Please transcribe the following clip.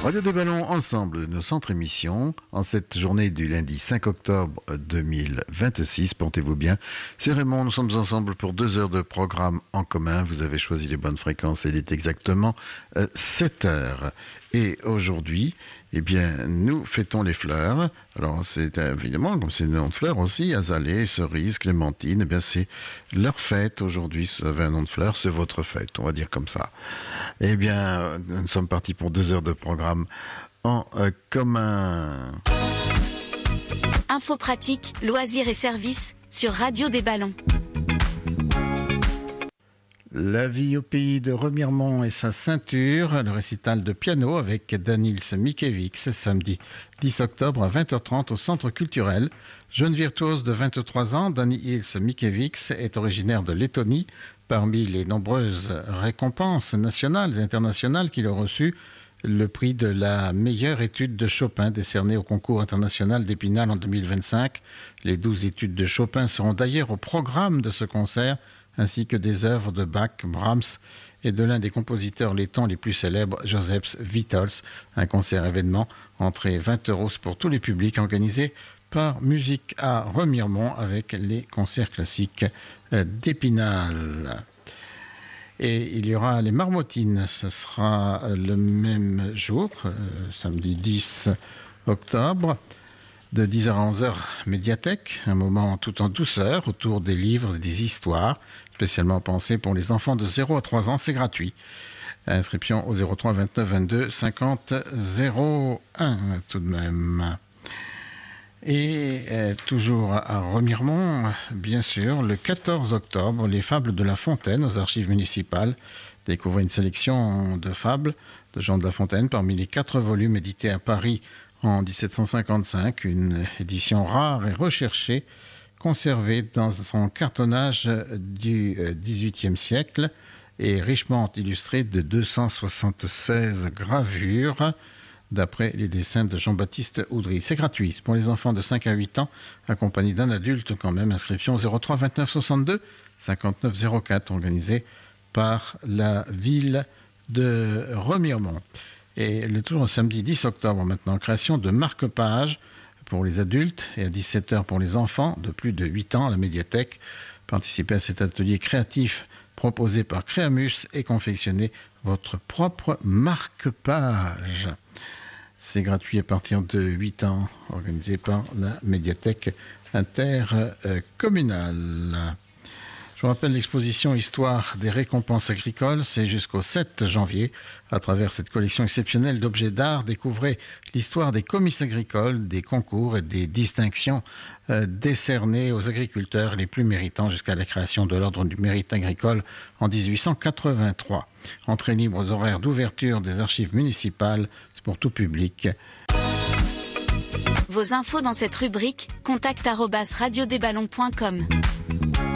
Radio des Ballons ensemble, nos centres émissions, en cette journée du lundi 5 octobre 2026, portez-vous bien. C'est Raymond, nous sommes ensemble pour 2 heures de programme en commun. Vous avez choisi les bonnes fréquences, il est exactement 7 heures. Et aujourd'hui, eh bien, nous fêtons les fleurs. Alors, c'est évidemment, comme c'est le nom de fleurs aussi, azalée, cerise, clémentine, eh bien, c'est leur fête aujourd'hui. Si vous avez un nom de fleur, c'est votre fête, on va dire comme ça. Eh bien, nous sommes partis pour 2 heures de programme en commun. Infos pratiques, loisirs et services sur Radio des Ballons. La vie au pays de Remiremont et sa ceinture, le récital de piano avec Daniils Mickiewicz, samedi 10 octobre à 20h30 au Centre culturel. Jeune virtuose de 23 ans, Daniils Mickiewicz est originaire de Lettonie. Parmi les nombreuses récompenses nationales et internationales qu'il a reçues, le prix de la meilleure étude de Chopin décerné au concours international d'Épinal en 2025. Les 12 études de Chopin seront d'ailleurs au programme de ce concert, ainsi que des œuvres de Bach, Brahms et de l'un des compositeurs lettons les plus célèbres, Joseph Vitols. Un concert événement, entrée 20 € pour tous les publics, organisé par Musique à Remiremont avec les concerts classiques d'Épinal. Et il y aura les Marmottines, ce sera le même jour, samedi 10 octobre. De 10h à 11h, médiathèque, un moment tout en douceur autour des livres et des histoires, spécialement pensés pour les enfants de 0 à 3 ans, c'est gratuit. Inscription au 03 29 22 50 01 tout de même. Et toujours à Remiremont, bien sûr, le 14 octobre, les fables de La Fontaine aux archives municipales. Découvrez une sélection de fables de Jean de La Fontaine parmi les 4 volumes édités à Paris en 1755, une édition rare et recherchée, conservée dans son cartonnage du XVIIIe siècle et richement illustrée de 276 gravures d'après les dessins de Jean-Baptiste Oudry. C'est gratuit pour les enfants de 5 à 8 ans, accompagnés d'un adulte quand même. Inscription 03 29 62 59 04, organisée par la ville de Remiremont. Et toujours le samedi 10 octobre maintenant, création de marque-pages pour les adultes et à 17h pour les enfants de plus de 8 ans à la médiathèque. Participez à cet atelier créatif proposé par Créamus et confectionnez votre propre marque-page. C'est gratuit à partir de 8 ans, organisé par la médiathèque intercommunale. Je vous rappelle l'exposition Histoire des récompenses agricoles, c'est jusqu'au 7 janvier. À travers cette collection exceptionnelle d'objets d'art, découvrez l'histoire des comices agricoles, des concours et des distinctions décernées aux agriculteurs les plus méritants jusqu'à la création de l'Ordre du Mérite agricole en 1883. Entrée libre aux horaires d'ouverture des archives municipales, c'est pour tout public. Vos infos dans cette rubrique, contact@radiodesballons.com.